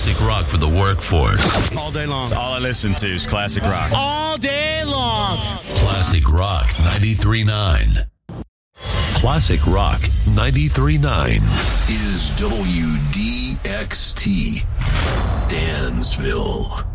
classic rock for the workforce. All day long. That's all I listen to is classic rock. All day long. Classic Rock 93.9. Classic Rock 93.9 is WDXT, Dansville.